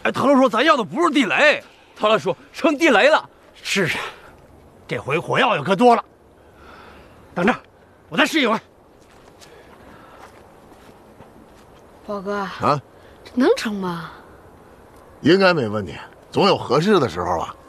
哎，陶乐说咱要的不是地雷，陶乐说成地雷了。 是啊，这回火药也可多了。等着，我再试一回。 宝哥啊， 这能成吗？ 应该没问题，总有合适的时候吧。